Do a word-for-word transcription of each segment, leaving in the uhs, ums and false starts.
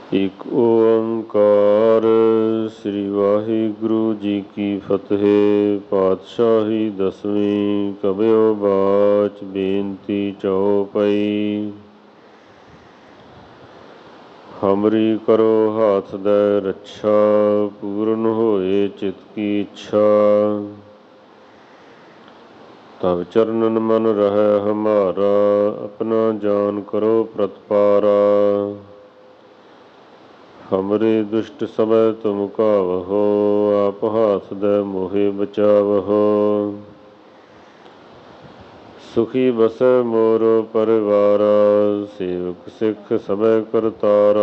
ਇੱਕ ਓੰਕਾਰ ਸ੍ਰੀ ਵਾਹਿਗੁਰੂ ਜੀ ਕੀ ਫਤਿਹ। ਪਾਤਸ਼ਾਹੀ ਦਸਵੀਂ ਕਬਿਓ ਬਾਚ ਬੇਨਤੀ ਚਉਪਈ। ਹਮਰੀ ਕਰੋ ਹਾਥ ਦੈ ਰੱਛਾ, ਪੂਰਨ ਹੋਏ ਚਿਤ ਕੀ ਇੱਛਾ। ਤਵ ਚਰਨਨ ਮਨ ਰਹੈ ਹਮਾਰਾ, ਆਪਣਾ ਜਾਨ ਕਰੋ ਪ੍ਰਤਪਾਰਾ। ਹਮਰੇ ਦੁਸ਼ਟ ਸਭੈ ਤੁਮ ਕਾਵਹੋ, ਆਪ ਹਾਥ ਦੈ ਮੋਹਿ ਬਚਾਵਹੋ। ਸੁਖੀ ਬਸੈ ਮੋਰ ਪਰਿਵਾਰਾ, ਸੇਵਕ ਸਿੱਖ ਸਭੈ ਕਰਤਾਰਾ।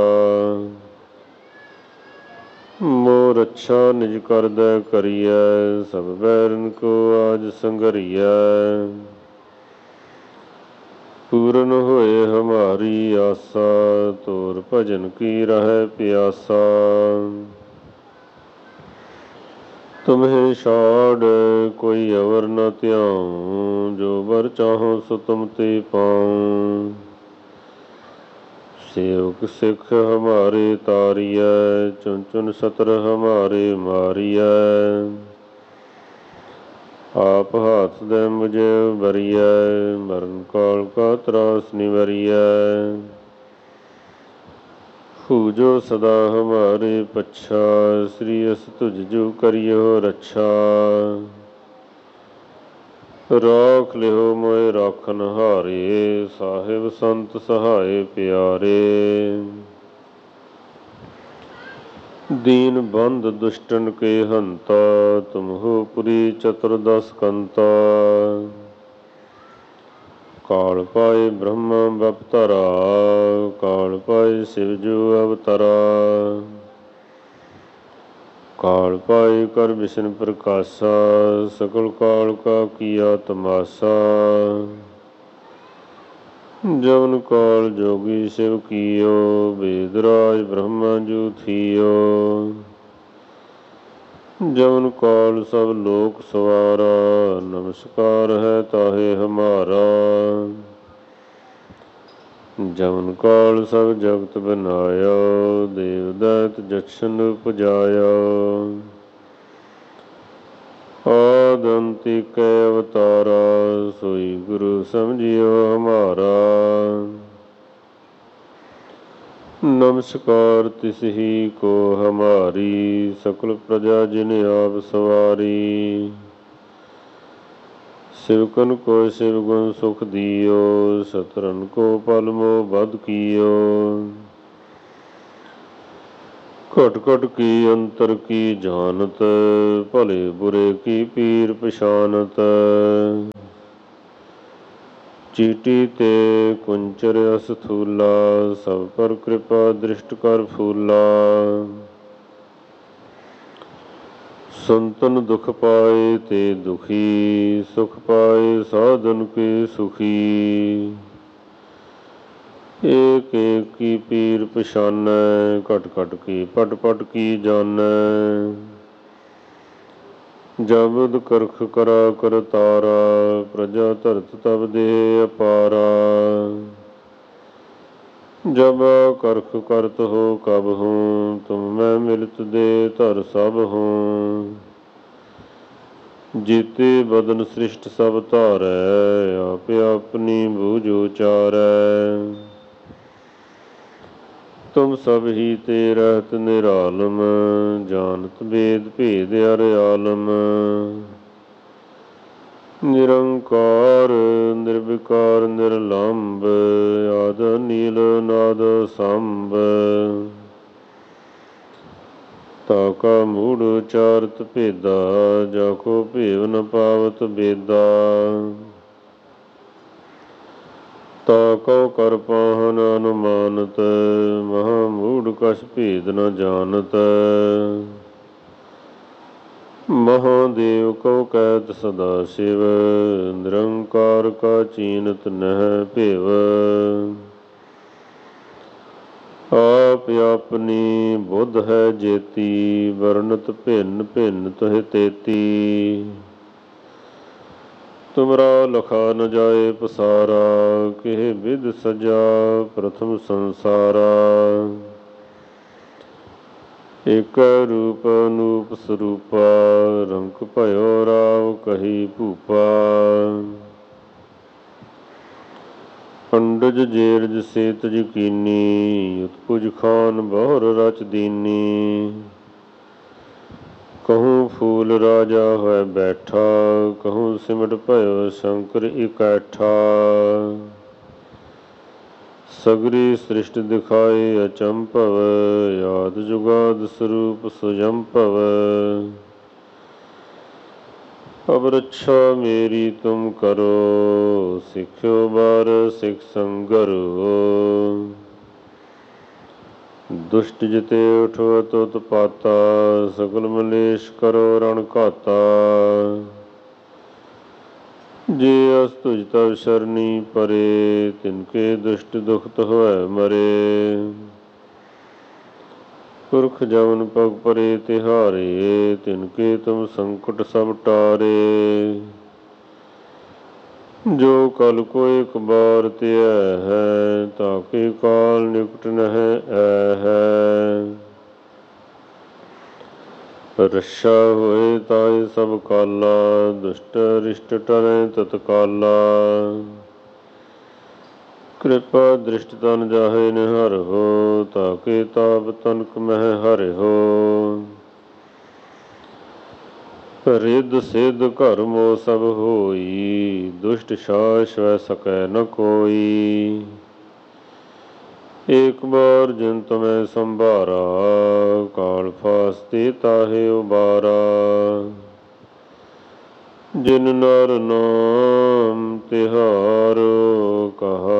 ਮੋਹ ਰੱਛਾ ਨਿਜ ਕਰਦੈ ਕਰੀਐ, ਸਭ ਬੈਰਨ ਕੋ ਆਜ ਸੰਘਰੀਐ। ਪੂਰਨ ਹੋਏ ਹਮਾਰੀ ਆਸਾ, ਤੋਰ ਭਜਨ ਕੀ ਰਹੈ ਪਿਆਸਾ। ਤੁਮਹਿ ਛਾੜ ਕੋਈ ਅਵਰ ਨ ਧਿਆਉ, ਜੋ ਬਰ ਚਾਹੋ ਸੋ ਤੁਮ ਤੇ ਪਾਉ। ਸੇਵਕ ਸਿੱਖ ਹਮਾਰੇ ਤਾਰੀਐ, ਚੁਨ ਚੁਨ ਸਤਰ ਹਮਾਰੇ ਮਾਰੀਐ। ਆਪ ਹਾਥ ਦੈ ਮੁਝੇ ਬਰੀਐ, ਮਰਨ ਕਾਲ ਕਾ ਤਰਾਸ ਨਿਵਰੀਐ। ਪੂਜੋ ਸਦਾ ਹਮਾਰੇ ਪੱਛਾ, ਸ੍ਰੀ ਅਸ ਤੁਜ ਜੋ ਕਰਿਓ ਰੱਛਾ। ਰਾਖ ਲਿਓ ਮੋਹਿ ਰਾਖਨ ਹਾਰੇ, ਸਾਹਿਬ ਸੰਤ ਸਹਾਏ ਪਿਆਰੇ। ਦੀਨ ਬੰਧ ਦੁਸ਼ਟਨ ਕੇ ਹੰਤਾ, ਤੁਮ ਹੋ ਪੁਰੀ ਚਤੁਰਦਸ ਕੰਤਾ। ਕਾਲ ਪਾਏ ਬ੍ਰਹਮਾ ਬਪਤਰਾ, ਕਾਲ ਪਾਏ ਸਿਵ ਜੋ ਅਵਤਰਾ। ਕਾਲ ਪਾਏ ਕਰ ਬਿਸ਼ਨ ਪ੍ਰਕਾਸ਼ਾ, ਸਕਲ ਕਾਲ ਕਾ ਕੀਆ ਤਮਾਸਾ। ਜਮਨ ਕਾਲ ਜੋਗੀ ਸਿਵ ਕੀਓ, ਬੇਦ ਰਾਜ ਬ੍ਰਹਮਾ ਜੂ ਥੀਓ। ਜਮਨ ਕਾਲ ਸਭ ਲੋਕ ਸਵਾਰਾ, ਨਮਸਕਾਰ ਹੈ ਤਾਹੇ ਹਮਾਰਾ। ਜਮਨ ਕਾਲ ਸਭ ਜਗਤ ਬਨਾਇਆ, ਦੇਵ ਦੈਤ ਜਛਨ ਉਪਜਾਇਆ। ਆਦਿ ਅੰਤ ਏਕੈ ਅਵਤਾਰਾ, ਸੋਈ ਗੁਰੂ ਸਮਝਿਓ ਹਮਾਰਾ। ਨਮਸਕਾਰ ਤਿਸ ਹੀ ਕੋ ਹਮਾਰੀ, ਸਕਲ ਪ੍ਰਜਾ ਜਿਨ ਆਪ ਸਵਾਰੀ। ਸਿਵਕਨ ਕੋ ਸਿਵ ਗੁਣ ਸੁਖ ਦਿਓ, ਸਤਰਨ ਕੋ ਪਲ ਮੋਹ ਬਧ ਕੀਓ। ਘਟ ਘਟ ਕੀ ਅੰਤਰ ਕੀ ਜਾਨਤ, ਭਲੇ ਬੁਰੇ ਕੀ ਪੀਰ ਪਛਾਨਤ। ਚੀਟੀ ਤੇ ਕੁੰਚਰ ਅਸ ਥੂਲਾ, ਸਭ ਪਰ ਕਿਰਪਾ ਦ੍ਰਿਸ਼ਟ ਕਰ ਫੂਲਾ। ਸੰਤਨ ਦੁਖ ਪਾਏ ਤੇ ਦੁਖੀ, ਸੁਖ ਪਾਏ ਸਾਧਨ ਕੇ ਸੁਖੀ। ਏਕ ਏਕ ਕੀ ਪੀਰ ਪਛਾਨੈ, ਘਟ ਘਟ ਕੀ ਪਟ ਪਟ ਕੀ ਜਾਨੈ। ਜਬਦ ਕਰਖ ਕਰਾ ਕਰਤਾਰਾ, ਪ੍ਰਜਾ ਧਰਤ ਤਬ ਦੇਹ ਅਪਾਰਾ। ਜਬ ਕਰਖ ਕਰਤ ਹੋ ਕਬਹੂੰ, ਤੁਮ ਮੈਂ ਮਿਲਤ ਦੇ ਧਰ ਸਭ ਹੂੰ। ਜੀਤੇ ਬਦਨ ਸ੍ਰਿਸ਼ਟ ਸਭ ਧਾਰੈ, ਆਪ ਆਪਨੀ ਬੂਝ ਉਚਾਰੈ। ਤੁਮ ਸਭ ਹੀ ਤੇ ਰਹਿਤ ਨਿਰਾਲਮ, ਜਾਨਤ ਬੇਦ ਭੇਦ ਅਰ ਆਲਮ। ਨਿਰੰਕਾਰ ਨਿਰਵਿਕਾਰ ਨਿਰਲੰਭ, ਆਦਿ ਨੀਲ ਨਾਦ ਸੰਭ। ਤਾ ਕਾ ਮੂੜ ਉਚਾਰਤ ਭੇਦਾ, ਜਾ ਕੋ ਭੇਵ ਨ ਪਾਵਤ ਬੇਦਾ। ਤਾ ਕਉ ਕਰ ਪਾਹਨ ਅਨੁਮਾਨਤ, ਮਹਾ ਮੂੜ ਕਛ ਭੇਦ ਨ ਜਾਨਤ। ਮਹਾਦੇਵ ਕਉ ਕਹਿਤ ਸਦਾ ਸ਼ਿਵ, ਨਿਰੰਕਾਰ ਕਾ ਚੀਨਤ ਨਹਿ ਭਿਵ। ਆਪ ਆਪਨੀ ਬੁੱਧ ਹੈ ਜੇਤੀ, ਵਰਣਤ ਭਿੰਨ ਭਿੰਨ ਤੁਹਿ ਤੇਤੀ। ਤੁਮਰਾ ਲਖਾ ਨ ਜਾਏ ਪਸਾਰਾ, ਕਿਹ ਬਿਧ ਸਜਾ ਪ੍ਰਥਮ ਸੰਸਾਰਾ। ਏਕ ਰੂਪ ਅਨੂਪ ਸਰੂਪਾ, ਰੰਕ ਭਇਓ ਰਾਵ ਕਹੀ ਭੂਪਾ। ਪੰਡਜ ਜੇਰਜ ਸੇਤ ਯਕੀਨੀ, ਉਤਪੁਜ ਖਾਨ ਬਹੁਰ ਰਚ ਦੀਨੀ। कहूँ फूल राजा है बैठा, कहूँ सिमट भयो शंकर इकैठा। सगरी सृष्टि दिखाए अचंभव, याद जुगाद स्वरूप सुजंभव। अब रक्षा मेरी तुम करो, सिख्यो बार सिख संगरो। दुष्ट जिते उठवत उत्पाता, सकल मलेश करो रण घाता। जे अस तुझ तब शरणी परे, तिनके दुष्ट दुखत होए मरे। पुरख जमन पग परे तिहारे, तिनके तुम संकट सब टारे। जो कल को एक बार त्याह है, ताके काल निकट नह है। रक्षा होए ताए सब काला, दुष्ट रिष्ट टरै तत्काला। कृपा दृष्ट तन जाहे निहर हो, ताके ताप तनक मह हर हो। रिद सिद्ध घर मो सब होई, दुष्ट सास वै सकै न कोई। एक बार जिन तुम्हें संभारा, काल फासते ताहे उबारा। जिन नर नाम तिहारो कहा,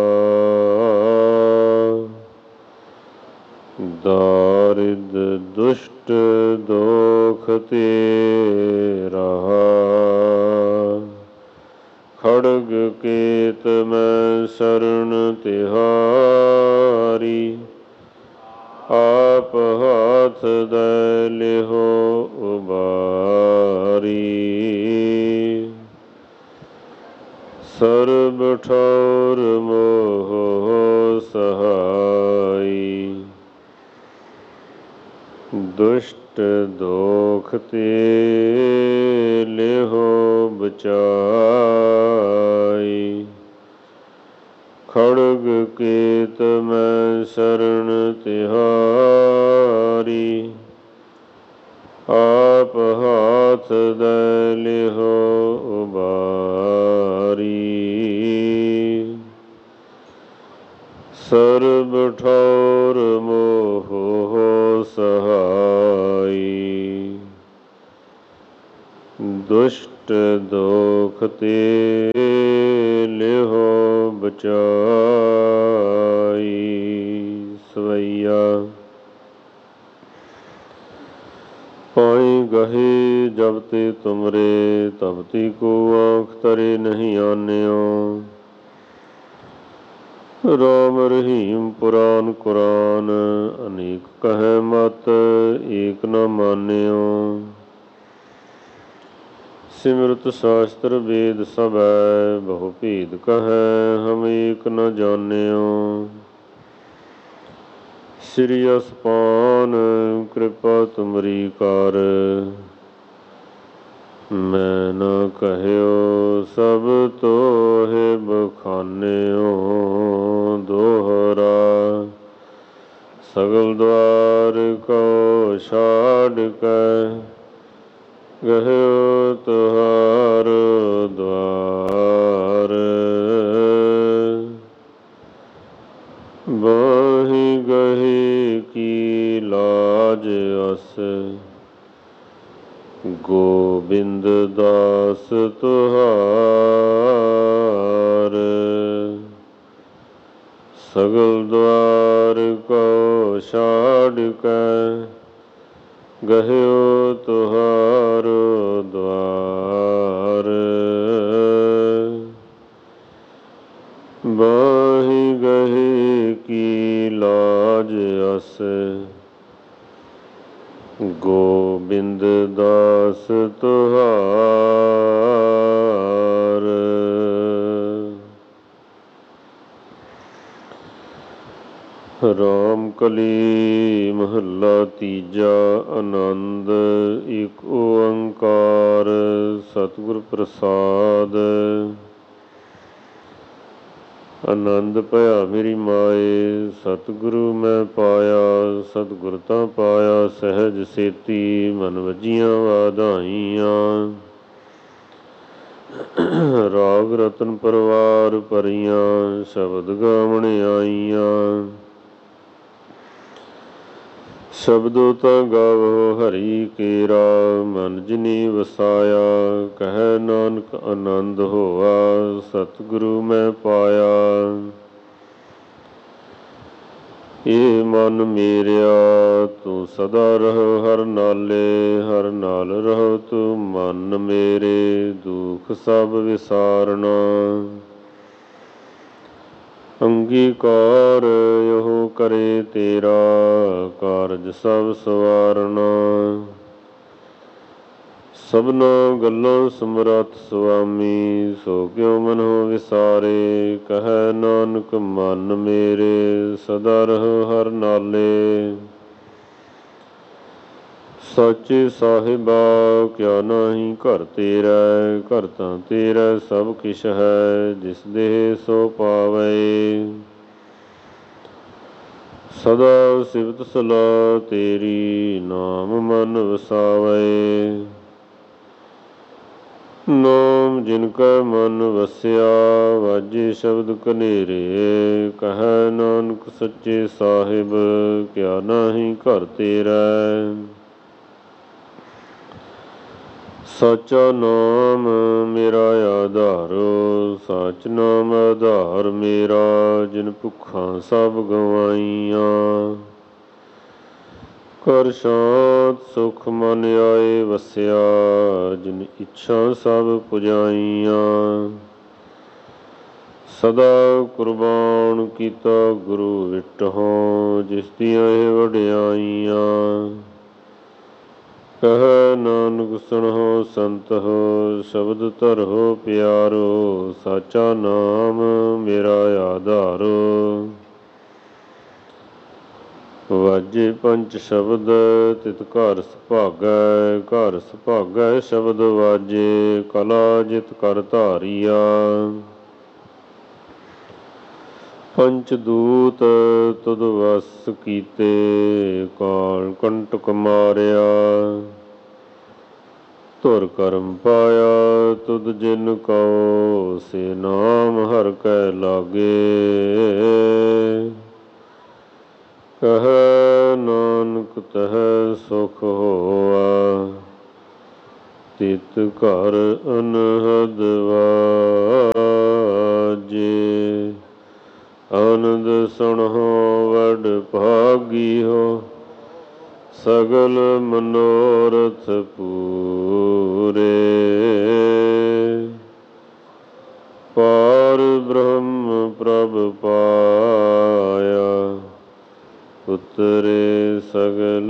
दारिद दुष्ट दोख ते रहा। खड़ग केत मैं शरण तिहारी, आप हाथ दै लिहो उबारी। सर्ब ठौर मोह सहाई, दुष्ट दोख ते लिहो बचाई। खड़ग केत मैं शरण तिहारी, आप हाथ दै लिहो उबारी। सर्ब ठौर मोह सहाई, दुष्ट दोख ते लिहो बचाई। सवैया पाई गहे जब ते तुमरे, तब ती को आँख तरे नहीं आन्यो। राम रहीम पुराण कुरान, अनेक कहे मत एक न मान्यो। सिमरत शास्त्र वेद सबै, बहु भेद कहे हम एक न जान्यो। श्री असपान कृपा तुमरी कर, मैं न कहयो सब तोहे बखान्यो। दोहरा सगल द्वार को छाड़ कै, गहयो तुहार द्वार। बाहि गहे की लाज अस, गोबिंद दास तुहार। सगल द्वार को छाड़ कै, गहयो तुहार द्वार। बाहि गहे की लाज अस, गोबिंद दास तुहार। ਰਾਮ ਕਲੀ ਮਹੱਲਾ ਤੀਜਾ। ਆਨੰਦ ਏਕ ਓੰਕਾਰ ਸਤਿਗੁਰ ਪ੍ਰਸਾਦ। ਆਨੰਦ ਭਇਆ ਮੇਰੀ ਮਾਏ ਸਤਿਗੁਰੂ ਮੈਂ ਪਾਇਆ। ਸਤਿਗੁਰ ਤਾਂ ਪਾਇਆ ਸਹਿਜ ਸੇਤੀ ਮਨ ਵੱਜੀਆਂ ਵਾਧਾਈਆਂ। ਰਾਗ ਰਤਨ ਪਰਵਾਰ ਭਰੀਆਂ ਸ਼ਬਦ ਗਾਵਣ ਆਈਆਂ। ਸ਼ਬਦੋ ਤਾਂ ਗਾਵੋ ਹਰੀ ਕੇਰਾ ਮਨ ਜਿਨੀ ਵਸਾਇਆ। ਕਹਿ ਨਾਨਕ ਆਨੰਦ ਹੋਆ ਸਤਿਗੁਰੂ ਮੈਂ ਪਾਇਆ। ਇਹ ਮਨ ਮੇਰਿਆ ਤੂੰ ਸਦਾ ਰਹੋ ਹਰ ਨਾਲੇ। ਹਰ ਨਾਲ ਰਹੋ ਤੂੰ ਮਨ ਮੇਰੇ ਦੁਖ ਸਭ ਵਿਸਾਰਨਾ। ਅੰਗੀਕਾਰ ਇਹੋ ਕਰੇ ਤੇਰਾ ਕਾਰਜ ਸਭ ਸਵਾਰਨਾ। ਸਭਨਾ ਗੱਲਾਂ ਸਮਰੱਥ ਸੁਆਮੀ ਸੋ ਕਿਉ ਮਨੋ ਵਿਸਾਰੇ। ਕਹਿ ਨਾਨਕ ਮਨ ਮੇਰੇ ਸਦਾ ਰਹੋ ਹਰ ਨਾਲੇ। ਸਾਚੇ ਸਾਹਿਬਾ ਕਿਆ ਨਾਹੀ ਘਰ ਤੇਰਾ। ਘਰ ਤਾਂ ਤੇਰਾ ਸਭ ਕਿਛ ਹੈ ਜਿਸ ਦੇਹ ਸੋ ਪਾਵੇ। ਸਦਾ ਸਿਫਤ ਸਲਾਹ ਤੇਰੀ ਨਾਮ ਮਨ ਵਸਾਵੇ। ਨਾਮ ਜਿਨ ਕੈ ਮਨ ਵਸਿਆ ਵਾਜੇ ਸ਼ਬਦ ਕਨੇਰੇ। ਕਹਿ ਨਾਨਕ ਸੱਚੇ ਸਾਹਿਬ ਕਿਆ ਨਾਹੀ ਘਰ ਤੇਰਾ। ਸਾਚਾ ਨਾਮ ਮੇਰਾ ਆਧਾਰੋ ਸਾਚ ਨਾਮ ਆਧਾਰ ਮੇਰਾ। ਜਿਨ ਭੁੱਖਾਂ ਸਭ ਗਵਾਈਆਂ ਕਰ ਸ਼ਾਂਤ ਸੁਖ ਮਨ ਆਏ ਵਸਿਆ। ਜਿਨ ਇੱਛਾ ਸਭ ਪੁਜਾਈਆਂ ਸਦਾ ਕੁਰਬਾਨ ਕੀਤਾ ਗੁਰੂ ਵਿਟਹੁ ਜਿਸ ਦੀਆਂ ਇਹ ਵਡਿਆਈਆਂ। ਕਹਿ ਨਾਨਕ ਸੁਣਹੁ ਸੰਤ ਹੋ ਸ਼ਬਦ ਧਰਹੁ ਪਿਆਰੋ। ਸਾਚਾ ਨਾਮ ਮੇਰਾ ਆਧਾਰੋ। ਵਾਜੇ ਪੰਚ ਸ਼ਬਦ ਤਿਤ ਘਰ ਸੁਭਾਗੈ। ਘਰ ਸੁਭਾਗੈ ਸ਼ਬਦ ਵਾਜੇ ਕਲਾ ਜਿਤ ਕਰ ਧਾਰੀਆ। ਪੰਚ ਦੂਤ ਤੁਧ ਵਸ ਕੀਤੇ ਕਾਲ ਕੰਟਕ ਮਾਰਿਆ। ਧੁਰ ਕਰਮ ਪਾਇਆ ਤੁਧ ਜਿਨ ਕਉ ਸੇ ਨਾਮ ਹਰਿ ਕੈ ਲਾਗੇ। ਕਹਿ ਨਾਨਕ ਤਹ ਸੁਖ ਹੋਆ ਤਿਤ ਘਰ ਅਨਹਦ ਵਾਜੇ। ਆਨੰਦ ਸੁਣਹੁ ਵਡ ਭਾਗੀਓ ਸਗਲ ਮਨੋਰਥ ਪੂਰੇ। ਪਾਰ ਬ੍ਰਹਮ ਪ੍ਰਭ ਪਾਇਆ ਉਤਰੇ ਸਗਲ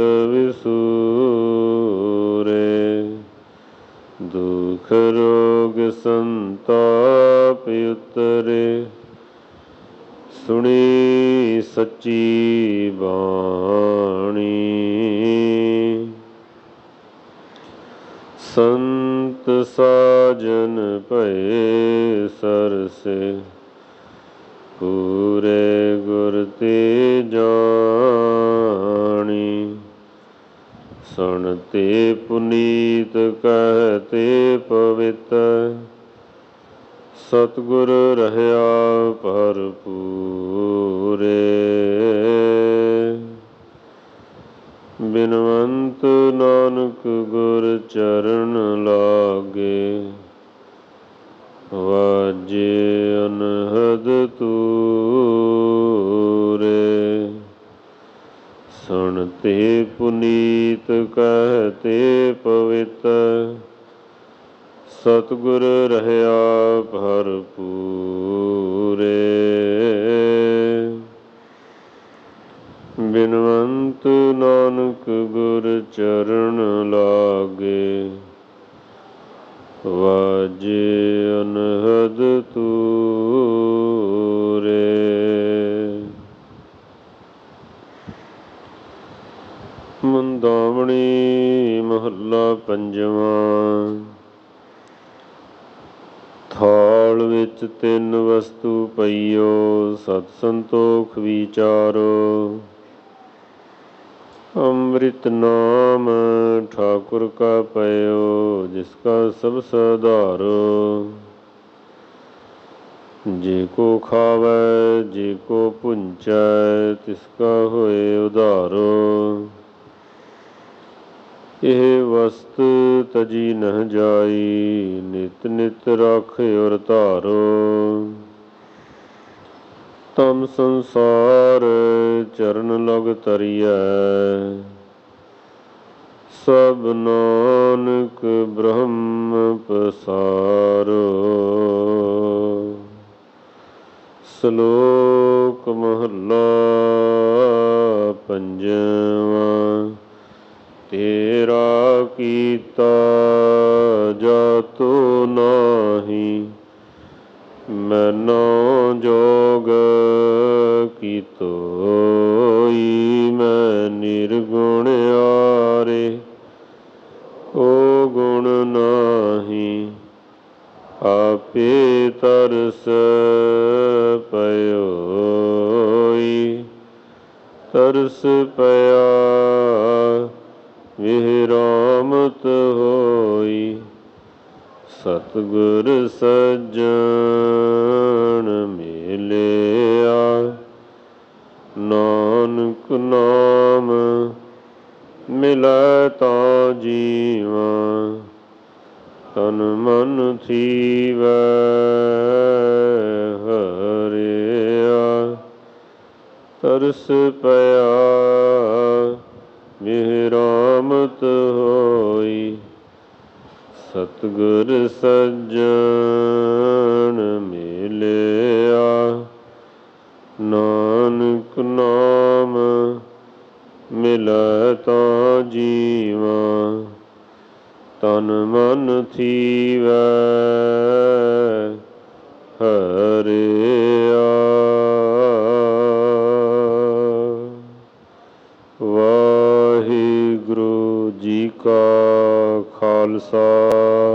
ਵਿਸੂਰੇ। ਦੁਖ ਰੋਗ ਸੰਤਾਪ ਉਤਰੇ ਸੁਣੀ ਸੱਚੀ ਬਾਣੀ। ਸੰਤ ਸਾਜਨ ਭਏ ਸਰਸੇ ਪੂਰੇ ਗੁਰ ਤੇ ਜਾਣੀ। ਸੁਣਤੇ ਪੁਨੀਤ ਕਹਿਤੇ ਪਵਿੱਤ ਸਤਿਗੁਰ ਰਹਿਆ ਭਰਪੂਰੇ। ਬਿਨਵੰਤ ਨਾਨਕ ਗੁਰ ਚਰਨ ਲਾਗੇ ਵਾਜੇ ਅਨਹਦ ਤੂਰੇ। ਸੁਣਤੇ ਪੁਨੀਤ ਕਹਿਤੇ ਪਵਿੱਤ ਸਤਿਗੁਰ ਰਹਿਆ ਭਰਪੂਰੇ। ਬਿਨਵੰਤ ਨਾਨਕ ਗੁਰ ਚਰਨ ਲਾਗੇ ਵਾਜੇ ਅਨਹਦ ਤੂਰੇ। ਮੁੰਦਾਵਣੀ ਮਹੱਲਾ ਪੰਜਵਾਂ। ਥਾਲ ਵਿੱਚ ਤਿੰਨ ਵਸਤੂ ਪਈਓ, ਸਤ ਸੰਤੋਖ ਵਿਚਾਰੋ। ਅੰਮ੍ਰਿਤ ਨਾਮ ਠਾਕੁਰ ਕਾ ਪਇਓ, ਜਿਸ ਕਾ ਸਭ ਸਾਧਾਰੋ। ਜੇ ਕੋ ਖਾਵੈ ਜੇ ਕੋ ਪੁੰਚੈ, ਤਿਸ ਕਾ ਹੋਏ ਉਧਾਰੋ। ਇਹ ਵਸਤ ਤਜੀ ਨਹ ਜਾਈ, ਨਿਤ ਨਿਤ ਰਾਖਿਓ ਧਾਰੋ। ਤਮ ਸੰਸਾਰ ਚਰਨ ਲਗ ਤਰੀਐ, ਸਭ ਨਾਨਕ ਬ੍ਰਹਮ ਪਸਾਰੋ। ਸ਼ਲੋਕ ਮਹੱਲਾ ਪੰਜਵਾਂ। ਤੇਰਾ ਕੀਤਾ ਜਾਤੁ ਨਾਹੀ, ਮੈਨੋ ਜੋਗ ਕੀਤੋਈ। ਮੈਂ ਨਿਰਗੁਣ ਆਰੇ, ਕੋ ਗੁਣ ਨਾਹੀ। ਆਪੇ ਤਰਸ ਪਇਓਈ, ਤਰਸ ਪਿਆ ਵਿਹਰਾਮਤ ਹੋਈ। ਸਤਿਗੁਰ ਸੱਜਣ ਮਿਲਿਆ, ਨਾਨਕ ਨਾਮ ਮਿਲੈ ਤਾਂ ਜੀਵਾਂ। ਤਨ ਮਨ ਥੀਵੈ ਹਰਿਆ, ਤਰਸ ਪਿਆ ਵਿਹਰਾਮਤ ਹੋਈ। ਸਤਿਗੁਰ ਸੱਜਣ ਮਿਲਿਆ, ਨਾਨਕ ਨਾਮ ਮਿਲੈ ਤਾਂ ਜੀਵਾਂ। ਤਨ ਮਨ ਥੀ